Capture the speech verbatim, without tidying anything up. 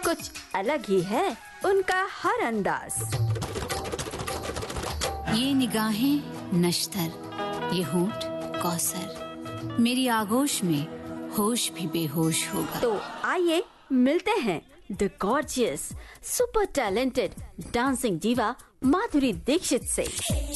कुछ अलग ही है उनका हर अंदाज। ये निगाहें नश्तर, ये होंठ कौसर, मेरी आगोश में होश भी बेहोश होगा। तो आइए मिलते हैं the gorgeous super talented dancing दीवा माधुरी दीक्षित से।